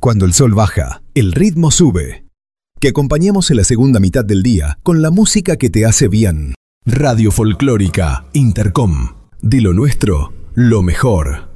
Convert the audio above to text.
Cuando el sol baja, el ritmo sube. Que acompañemos en la segunda mitad del día con la música que te hace bien. Radio Folclórica Intercom. De lo nuestro, lo mejor.